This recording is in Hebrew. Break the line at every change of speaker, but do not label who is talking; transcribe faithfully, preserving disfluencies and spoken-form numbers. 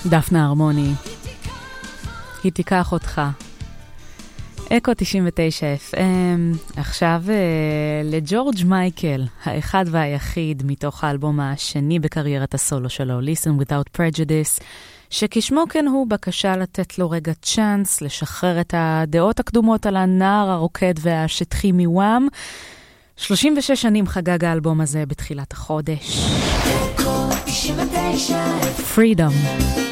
דפנה הרמוני, היא תיקח אותך. אקו תשעים ותשע אף אם, עכשיו לג'ורג' מייקל, האחד והיחיד מתוך האלבום השני בקריירת הסולו שלו, Listen Without Prejudice, שכשמו כן הוא בקשה לתת לו רגע צ'אנס, לשחרר את הדעות הקדומות על הנער הרוקד והשטחי מוואם. שלושים ושש שנים חגג האלבום הזה בתחילת החודש. Freedom.